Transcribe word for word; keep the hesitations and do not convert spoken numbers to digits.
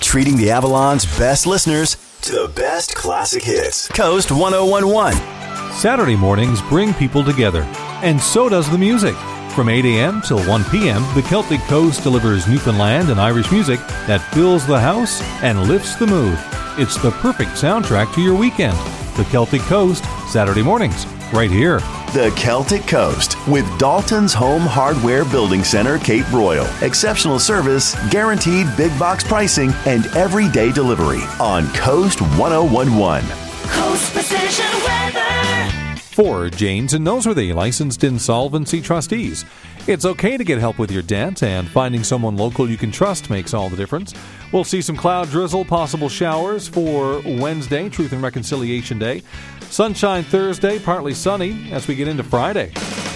treating the Avalon's best listeners to the best classic hits. Coast one oh one point one. Saturday mornings bring people together, and so does the music. From eight a.m. till one p.m., the Celtic Coast delivers Newfoundland and Irish music that fills the house and lifts the mood. It's the perfect soundtrack to your weekend. The Celtic Coast, Saturday mornings, right here. The Celtic Coast with Dalton's Home Hardware Building Center, Cape Royal. Exceptional service, guaranteed big box pricing, and everyday delivery on Coast one oh one point one. Coast Precision Weather. For Janes and Noseworthy, licensed insolvency trustees. It's okay to get help with your debt, and finding someone local you can trust makes all the difference. We'll see some cloud drizzle, possible showers for Wednesday, Truth and Reconciliation Day. Sunshine Thursday, partly sunny as we get into Friday.